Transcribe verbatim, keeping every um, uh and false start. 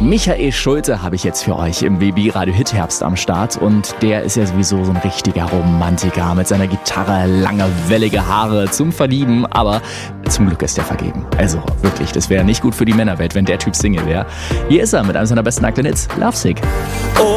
Michael Schulte habe ich jetzt für euch im W B Radio Hit Herbst am Start und der ist ja sowieso so ein richtiger Romantiker mit seiner Gitarre, lange, wellige Haare zum Verlieben, aber zum Glück ist er vergeben. Also wirklich, das wäre nicht gut für die Männerwelt, wenn der Typ Single wäre. Hier ist er mit einem seiner besten aktuellen Hits, Lovesick.